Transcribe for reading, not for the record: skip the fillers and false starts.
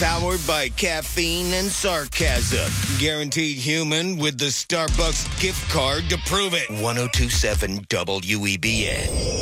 Powered by caffeine and sarcasm. Guaranteed human with the Starbucks gift card to prove it. 1027 WEBN.